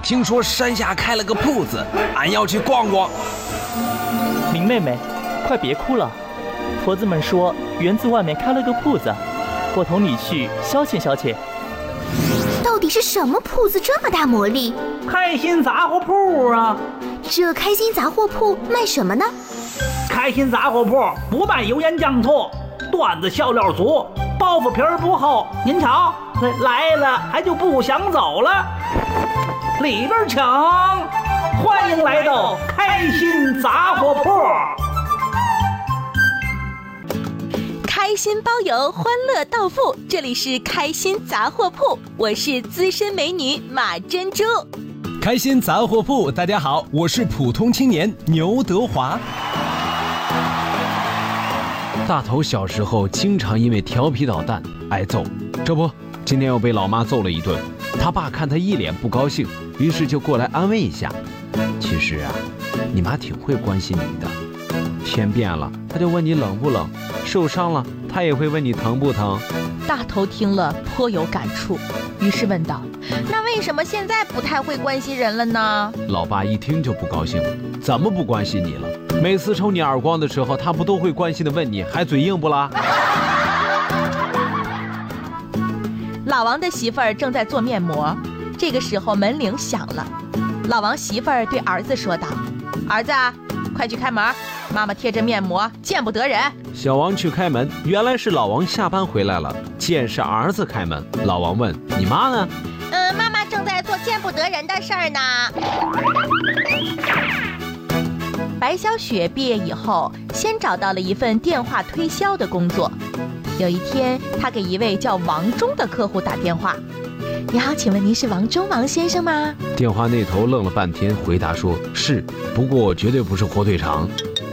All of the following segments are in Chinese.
听说山下开了个铺子，俺要去逛逛。 明妹妹，快别哭了。婆子们说园子外面开了个铺子，我同你去消遣消遣。 到底是什么铺子这么大魔力？ 开心杂货铺啊！ 这开心杂货铺卖什么呢？ 开心杂货铺不卖油盐酱醋，段子笑料足，包袱皮儿不厚。您瞧，来了还就不想走了。里边请，欢迎来到开心杂货铺。 开心包邮，欢乐到付，这里是开心杂货铺，我是资深美女马珍珠。 开心杂货铺，大家好，我是普通青年牛德华。 大头小时候经常因为调皮捣蛋挨揍，这不，今天又被老妈揍了一顿。他爸看他一脸不高兴，于是就过来安慰一下。其实啊，你妈挺会关心你的。天变了，她就问你冷不冷；受伤了，她也会问你疼不疼。 大头听了颇有感触，于是问道：“那为什么现在不太会关心人了呢？” 老爸一听就不高兴了：“怎么不关心你了？每次抽你耳光的时候，他不都会关心的问你，还嘴硬不啦？” 老王的媳妇儿正在做面膜，这个时候门铃响了。老王媳妇儿对儿子说道：“儿子，快去开门，妈妈贴着面膜，见不得人。” 小王去开门，原来是老王下班回来了，见是儿子开门。老王问：“你妈呢？” 妈妈正在做见不得人的事儿呢。白小雪毕业以后，先找到了一份电话推销的工作。有一天，她给一位叫王忠的客户打电话：“你好，请问您是王忠王先生吗？” 电话那头愣了半天，回答说：“是，不过绝对不是火腿肠。”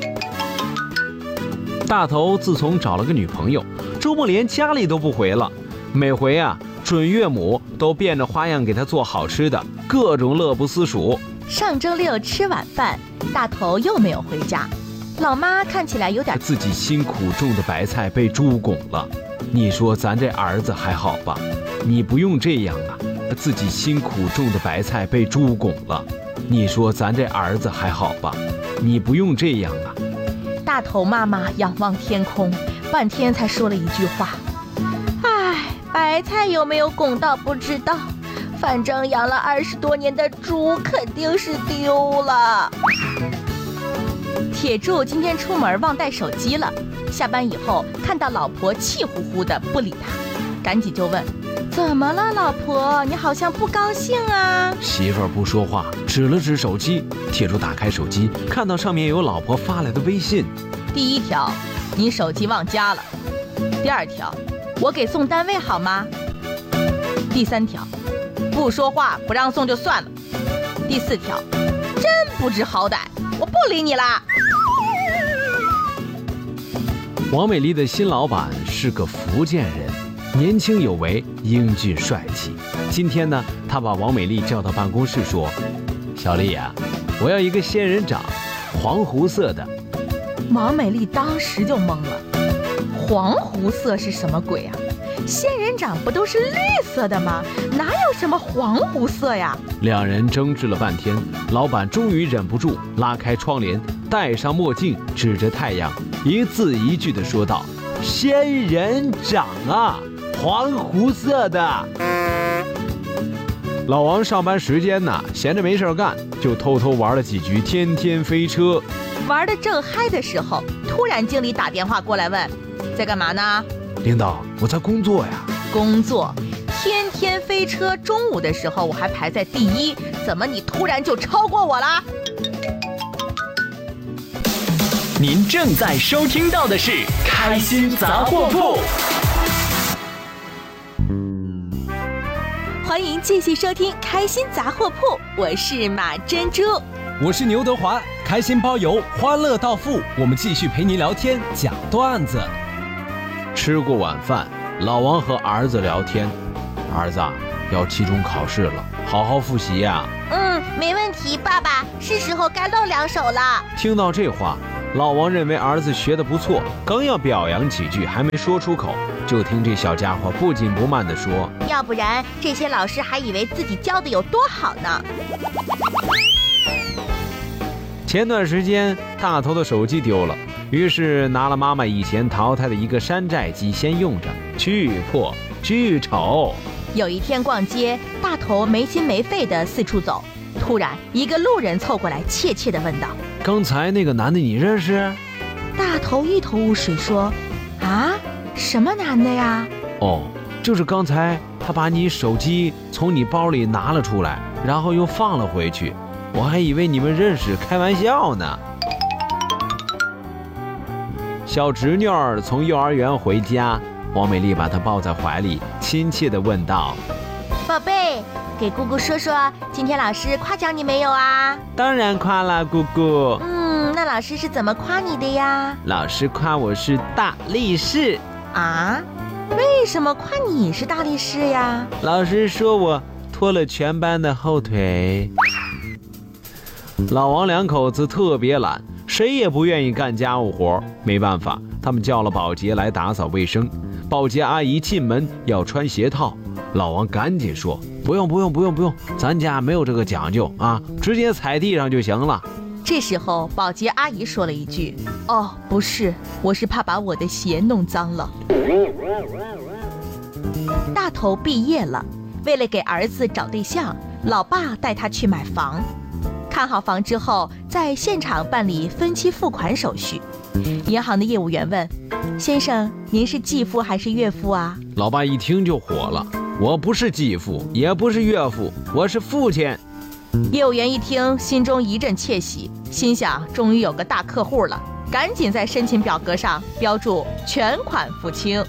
大头自从找了个女朋友，周末连家里都不回了。每回啊，准岳母都变着花样给他做好吃的，各种乐不思蜀。 上周六吃晚饭，大头又没有回家，老妈看起来有点…… 自己辛苦种的白菜被猪拱了，你说咱这儿子还好吧？你不用这样啊！自己辛苦种的白菜被猪拱了，你说咱这儿子还好吧？你不用这样啊！ 大头妈妈仰望天空，半天才说了一句话：“唉，白菜有没有拱到不知道，反正养了20多年的猪肯定是丢了。”铁柱今天出门忘带手机了，下班以后看到老婆气呼呼的不理他，赶紧就问：“怎么了，老婆？你好像不高兴啊？” 媳妇儿不说话，指了指手机。铁柱打开手机，看到上面有老婆发来的微信。 第1条，你手机忘家了。第2条，我给送单位好吗？第3条，不说话不让送就算了。第4条，真不知好歹，我不理你啦。 王美丽的新老板是个福建人，年轻有为，英俊帅气。今天呢，他把王美丽叫到办公室说：“小丽啊，我要一个仙人掌，黄胡色的。” 王美丽当时就懵了，黄胡色是什么鬼啊？仙人掌不都是绿色的吗？哪有什么黄胡色呀？ 两人争执了半天，老板终于忍不住拉开窗帘，戴上墨镜，指着太阳，一字一句地说道：“仙人掌啊，黄胡色的。”老王上班时间呢，闲着没事干，就偷偷玩了几局天天飞车。 玩得正嗨的时候，突然经理打电话过来问：“在干嘛呢？”“ 领导，我在工作呀。”“ 工作？天天飞车中午的时候我还排在第1，怎么你突然就超过我了？” 您正在收听到的是开心杂货铺。 欢迎继续收听开心杂货铺，我是马珍珠， 我是牛德华。开心包邮，欢乐到付，我们继续陪您聊天讲段子。 吃过晚饭，老王和儿子聊天：“儿子，要期中考试了，好好复习呀。”“ 没问题，爸爸，是时候该露两手了。” 听到这话， 老王认为儿子学得不错，刚要表扬几句，还没说出口，就听这小家伙不紧不慢地说：“ 要不然这些老师还以为自己教的有多好呢。” 前段时间大头的手机丢了，于是拿了妈妈以前淘汰的一个山寨机先用着，巨破巨丑。 有一天逛街，大头没心没肺地四处走，突然一个路人凑过来，怯怯地问道：“ 刚才那个男的你认识？” 大头一头雾水说：“啊，什么男的呀？”“ 哦，就是刚才他把你手机从你包里拿了出来，然后又放了回去，我还以为你们认识，开玩笑呢。”小侄女儿从幼儿园回家，王美丽把她抱在怀里，亲切地问道：“ 宝贝，给姑姑说说，今天老师夸奖你没有啊？”“ 当然夸了，姑姑。”“ 那老师是怎么夸你的呀？”“ 老师夸我是大力士。”“ 啊？为什么夸你是大力士呀？”“ 老师说我拖了全班的后腿。”老王两口子特别懒，谁也不愿意干家务活，没办法，他们叫了保洁来打扫卫生。保洁阿姨进门要穿鞋套，老王赶紧说：“不用，咱家没有这个讲究啊，直接踩地上就行了。” 这时候保洁阿姨说了一句：“哦，不是，我是怕把我的鞋弄脏了。”大头毕业了，为了给儿子找对象，老爸带他去买房。看好房之后，在现场办理分期付款手续。银行的业务员问：“先生，您是继父还是岳父啊？” 老爸一听就火了：“我不是继父，也不是岳父，我是父亲。” 业务员一听，心中一阵窃喜，心想终于有个大客户了，赶紧在申请表格上标注全款付清。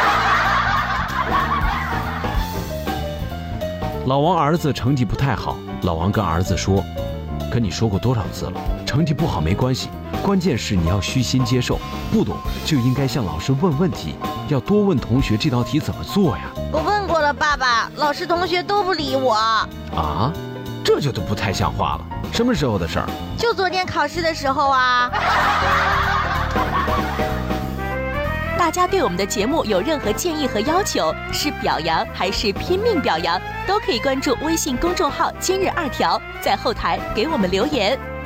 老王儿子成绩不太好，老王跟儿子说：“跟你说过多少次了，成绩不好没关系，关键是你要虚心接受，不懂就应该向老师问问题，要多问同学这道题怎么做呀。”“ 我问过了，爸爸，老师同学都不理我。”“ 啊，这就都不太像话了，什么时候的事儿？”“ 就昨天考试的时候啊。” 大家对我们的节目有任何建议和要求，是表扬还是拼命表扬，都可以关注微信公众号今日2条，在后台给我们留言。